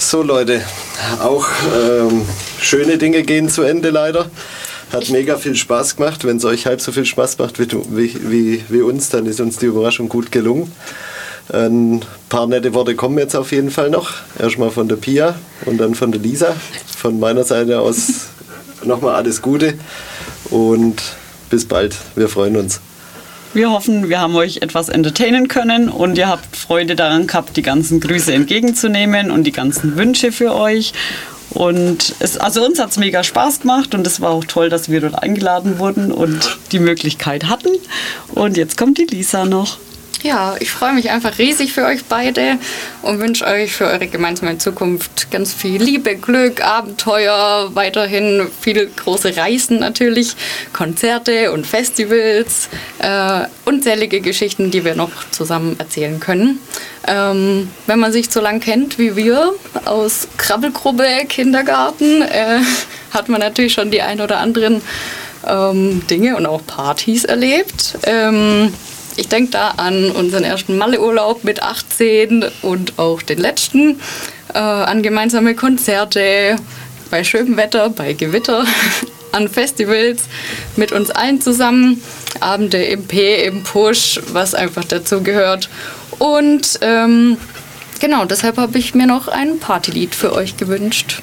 So Leute, auch schöne Dinge gehen zu Ende leider. Hat mega viel Spaß gemacht. Wenn es euch halb so viel Spaß macht wie uns, dann ist uns die Überraschung gut gelungen. Ein paar nette Worte kommen jetzt auf jeden Fall noch. Erstmal von der Pia und dann von der Lisa. Von meiner Seite aus nochmal alles Gute und bis bald. Wir freuen uns. Wir hoffen, wir haben euch etwas entertainen können und ihr habt Freude daran gehabt, die ganzen Grüße entgegenzunehmen und die ganzen Wünsche für euch. Und uns hat es mega Spaß gemacht und es war auch toll, dass wir dort eingeladen wurden und die Möglichkeit hatten. Und jetzt kommt die Lisa noch. Ja, ich freue mich einfach riesig für euch beide und wünsche euch für eure gemeinsame Zukunft ganz viel Liebe, Glück, Abenteuer, weiterhin viele große Reisen natürlich, Konzerte und Festivals, unzählige Geschichten, die wir noch zusammen erzählen können. Wenn man sich so lang kennt wie wir aus Krabbelgruppe, Kindergarten, hat man natürlich schon die ein oder anderen Dinge und auch Partys erlebt. Ich denke da an unseren ersten Malle-Urlaub mit 18 und auch den letzten, an gemeinsame Konzerte, bei schönem Wetter, bei Gewitter, an Festivals mit uns allen zusammen, Abende im P, im Push, was einfach dazu gehört. Und genau, deshalb habe ich mir noch ein Partylied für euch gewünscht.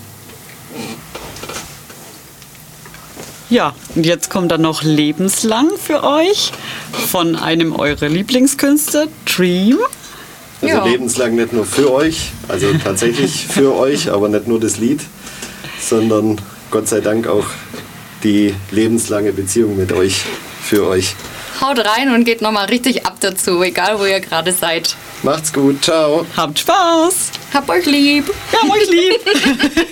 Ja, und jetzt kommt dann noch Lebenslang für euch von einem eurer Lieblingskünstler, Dream. Also ja. Lebenslang nicht nur für euch, also tatsächlich für euch, aber nicht nur das Lied, sondern Gott sei Dank auch die lebenslange Beziehung mit euch, für euch. Haut rein und geht nochmal richtig ab dazu, egal wo ihr gerade seid. Macht's gut, ciao. Habt Spaß. Habt euch lieb. Wir haben euch lieb.